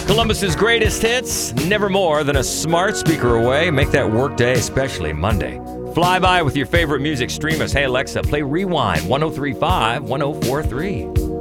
Columbus's greatest hits, never more than a smart speaker away. Make that work day, especially Monday. Fly by with your favorite music. Stream us. Hey, Alexa, play Rewind 1035 1043.